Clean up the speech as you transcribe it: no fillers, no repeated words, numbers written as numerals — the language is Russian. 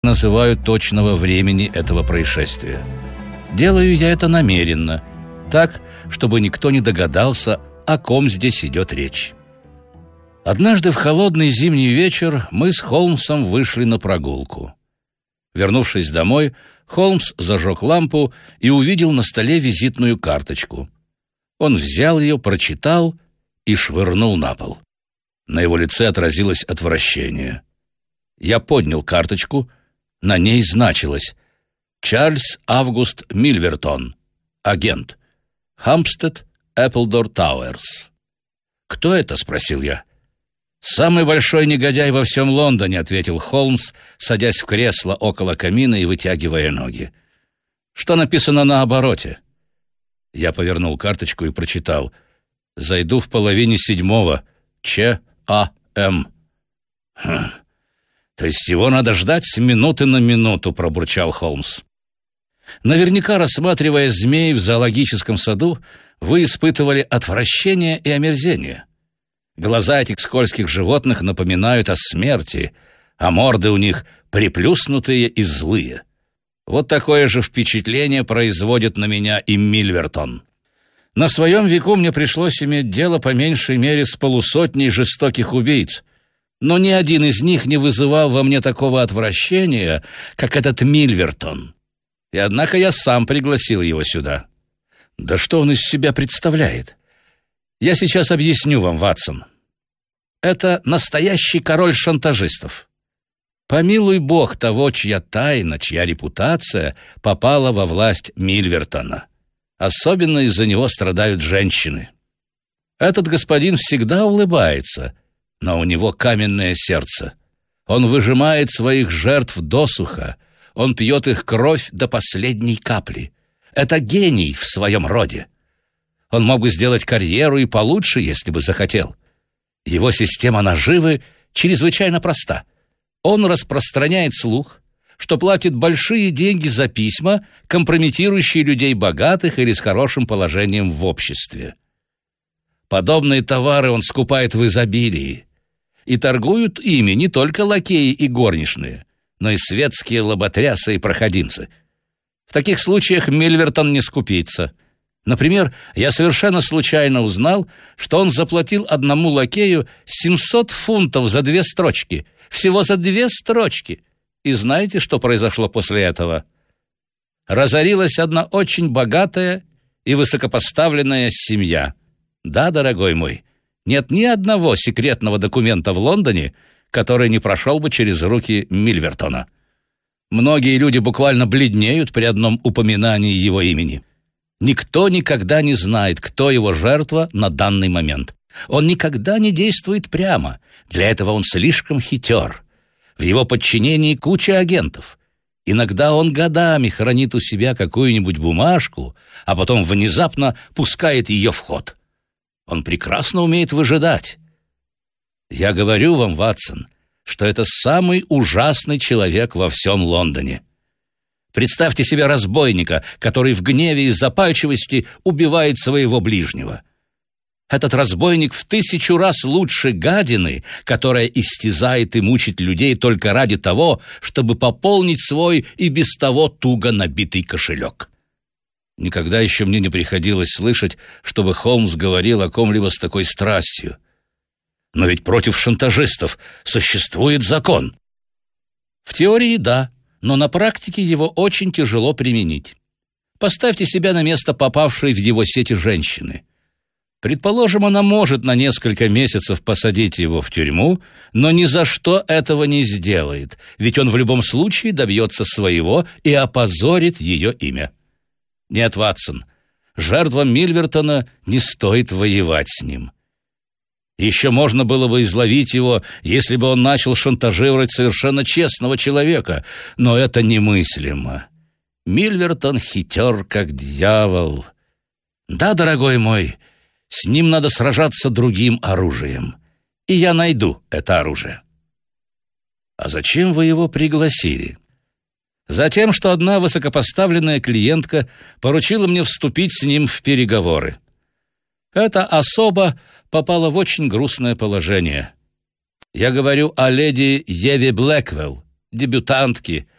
называю точного времени этого происшествия. Делаю я это намеренно, так, чтобы никто не догадался, о ком здесь идет речь. Однажды в холодный зимний вечер мы с Холмсом вышли на прогулку. Вернувшись домой, Холмс зажег лампу и увидел на столе визитную карточку. Он взял ее, прочитал и швырнул на пол. На его лице отразилось отвращение. Я поднял карточку, на ней значилось: Чарльз Август Мильвертон, агент, Хампстед, Эпплдор Тауэрс. «Кто это?» — спросил я. «Самый большой негодяй во всем Лондоне», — ответил Холмс, садясь в кресло около камина и вытягивая ноги. «Что написано на обороте?» Я повернул карточку и прочитал: «Зайду в 6:30, Ч.А.М.» «То есть его надо ждать с минуты на минуту», — пробурчал Холмс. «Наверняка, рассматривая змей в зоологическом саду, вы испытывали отвращение и омерзение. Глаза этих скользких животных напоминают о смерти, а морды у них приплюснутые и злые. Вот такое же впечатление производит на меня и Мильвертон. На своем веку мне пришлось иметь дело по меньшей мере с 100 жестоких убийц, но ни один из них не вызывал во мне такого отвращения, как этот Мильвертон. И однако я сам пригласил его сюда. Да что он из себя представляет? Я сейчас объясню вам, Ватсон. Это настоящий король шантажистов. Помилуй бог того, чья тайна, чья репутация попала во власть Мильвертона. Особенно из-за него страдают женщины. Этот господин всегда улыбается, но у него каменное сердце. Он выжимает своих жертв досуха, он пьет их кровь до последней капли. Это гений в своем роде. Он мог бы сделать карьеру и получше, если бы захотел. Его система наживы чрезвычайно проста. Он распространяет слух, что платит большие деньги за письма, компрометирующие людей богатых или с хорошим положением в обществе. Подобные товары он скупает в изобилии. И торгуют ими не только лакеи и горничные, но и светские лоботрясы и проходимцы. В таких случаях Мильвертон не скупится. Например, я совершенно случайно узнал, что он заплатил одному лакею 700 фунтов за 2 строчки. Всего за 2 строчки. И знаете, что произошло после этого? Разорилась одна очень богатая и высокопоставленная семья. Да, дорогой мой, нет ни одного секретного документа в Лондоне, который не прошел бы через руки Мильвертона. Многие люди буквально бледнеют при одном упоминании его имени. Никто никогда не знает, кто его жертва на данный момент. Он никогда не действует прямо. Для этого он слишком хитер. В его подчинении куча агентов. Иногда он годами хранит у себя какую-нибудь бумажку, а потом внезапно пускает ее в ход. Он прекрасно умеет выжидать. Я говорю вам, Ватсон, что это самый ужасный человек во всем Лондоне. Представьте себе разбойника, который в гневе и запальчивости убивает своего ближнего. Этот разбойник в 1000 раз лучше гадины, которая истязает и мучит людей только ради того, чтобы пополнить свой и без того туго набитый кошелек. Никогда еще мне не приходилось слышать, чтобы Холмс говорил о ком-либо с такой страстью. Но ведь против шантажистов существует закон. В теории да, но на практике его очень тяжело применить. Поставьте себя на место попавшей в его сети женщины. Предположим, она может на несколько месяцев посадить его в тюрьму, но ни за что этого не сделает, ведь он в любом случае добьется своего и опозорит ее имя. Нет, Ватсон, жертвам Мильвертона не стоит воевать с ним. Еще можно было бы изловить его, если бы он начал шантажировать совершенно честного человека, но это немыслимо. Мильвертон хитер, как дьявол. Да, дорогой мой, с ним надо сражаться другим оружием, и я найду это оружие. А зачем вы его пригласили? Затем, что одна высокопоставленная клиентка поручила мне вступить с ним в переговоры. Эта особа попала в очень грустное положение. Я говорю о леди Еве Блэквелл, дебютантки,